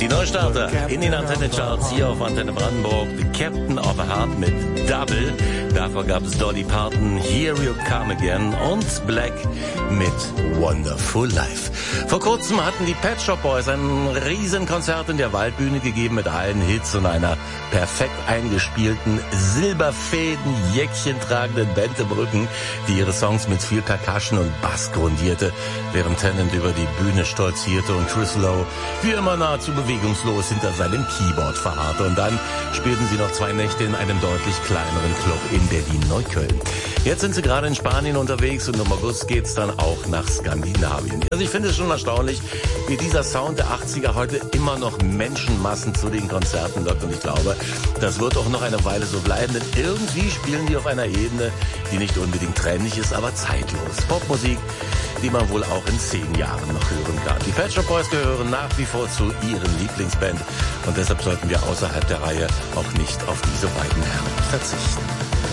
Die Neustarter in den Antenne-Charts hier auf Antenne Brandenburg. The Captain of a Heart mit Double. Davor gab es Dolly Parton, Here You Come Again und Black mit Wonderful Life. Vor kurzem hatten die Pet Shop Boys ein Riesenkonzert in der Waldbühne gegeben mit allen Hits und einer perfekt eingespielten, silberfäden, Jäckchen tragenden Bente Brücken, die ihre Songs mit viel Percussion und Bass grundierte, während Tennant über die Bühne stolzierte und Chris Lowe wie immer nahezu bewegungslos hinter seinem Keyboard verharrte. Und dann spielten sie noch 2 Nächte in einem deutlich kleineren Club in Berlin-Neukölln. Jetzt sind sie gerade in Spanien unterwegs und im August geht's dann auch nach Skandinavien. Also ich finde es schon erstaunlich, wie dieser Sound der 80er heute immer noch Menschenmassen zu den Konzerten lockt. Und ich glaube, das wird auch noch eine Weile so bleiben, denn irgendwie spielen die auf einer Ebene, die nicht unbedingt trendig ist, aber zeitlos. Popmusik, die man wohl auch in 10 Jahren noch hören kann. Die Pet Shop Boys gehören nach wie vor zu ihren Lieblingsband und deshalb sollten wir außerhalb der Reihe auch nicht auf diese beiden Herren verzichten.